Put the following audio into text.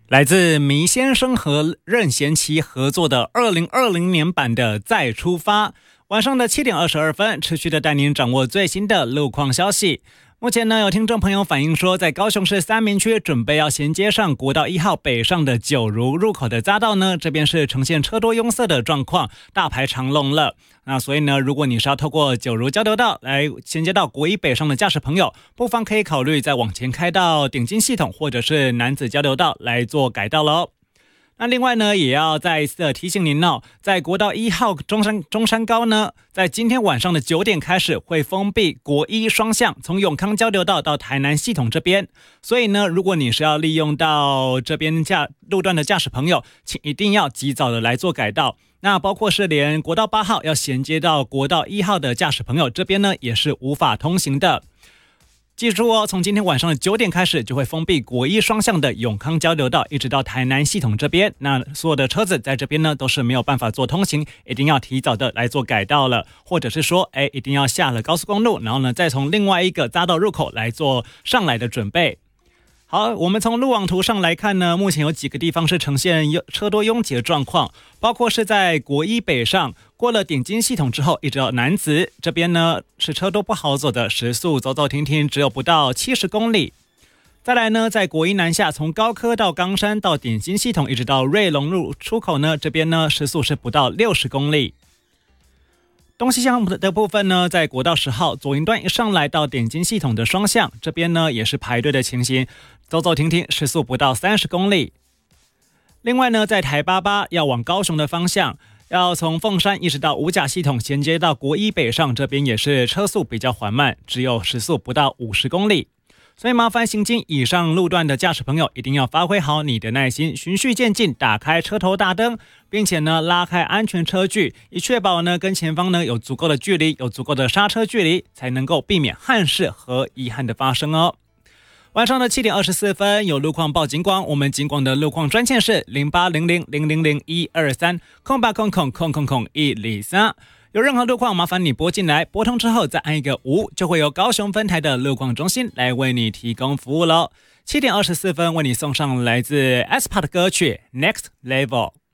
来自迷先生和任贤齐合作的2020年版的《再出发》，晚上的7点22分，持续的带您掌握最新的路况消息。目前呢，有听众朋友反映说，在高雄市三民区准备要衔接上国道1号北上的九如入口的匝道呢，这边是呈现车多拥塞的状况，大排长龙了。那所以呢，如果你是要透过九如交流道来衔接到国一北上的驾驶朋友，不妨可以考虑再往前开到鼎金系统或者是楠梓交流道来做改道喽。那另外呢，也要再一次的提醒您哦，在国道1号中山高呢，在今天晚上的9点开始会封闭国一双向，从永康交流道到台南系统这边。所以呢，如果你是要利用到这边路段的驾驶朋友，请一定要及早的来做改道。那包括是连国道8号要衔接到国道1号的驾驶朋友，这边呢也是无法通行的。记住哦，从今天晚上的9点开始就会封闭国一双向的永康交流道，一直到台南系统这边。那所有的车子在这边呢都是没有办法做通行，一定要提早的来做改道了，或者是说，一定要下了高速公路，然后呢再从另外一个匝道入口来做上来的准备。好，我们从路网图上来看呢，目前有几个地方是呈现车多拥挤的状况，包括是在国一北上过了鼎金系统之后，一直到楠梓这边呢是车多不好走的，时速走走停停，只有不到70公里。再来呢，在国一南下从高科到冈山到鼎金系统，一直到瑞隆路出口呢，这边呢时速是不到60公里。东西向的部分呢，在国道10号左营段一上来到鼎金系统的双向，这边呢也是排队的情形，走走停停，时速不到30公里。另外呢，在台88要往高雄的方向，要从凤山一直到五甲系统衔接到国一北上，这边也是车速比较缓慢，只有时速不到50公里。所以麻烦行经以上路段的驾驶朋友一定要发挥好你的耐心，循序渐进，打开车头大灯，并且呢拉开安全车距，以确保呢跟前方呢有足够的距离，有足够的刹车距离，才能够避免憾事和遗憾的发生哦。晚上的7点24分有路况报警广，我们警广的路况专线是0800000123空8空空空空空103。有任何路况，麻烦你拨进来，拨通之后再按一个5，就会由高雄分台的路况中心来为你提供服务咯。7点24分为你送上来自 aespa 的歌曲 Next Level。